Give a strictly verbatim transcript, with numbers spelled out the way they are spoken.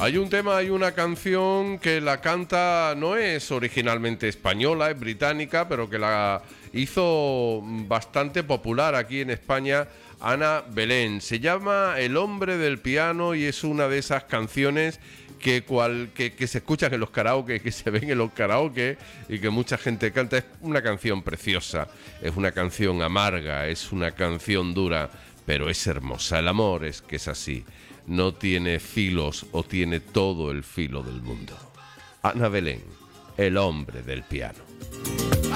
Hay un tema, hay una canción que la canta, no es originalmente española, es británica, pero que la hizo bastante popular aquí en España, Ana Belén. Se llama El hombre del piano y es una de esas canciones que, cual, que, que se escuchan en los karaoke, que se ven en los karaoke y que mucha gente canta. Es una canción preciosa, es una canción amarga, es una canción dura, pero es hermosa. El amor es que es así. No tiene filos o tiene todo el filo del mundo. Ana Belén, el hombre del piano.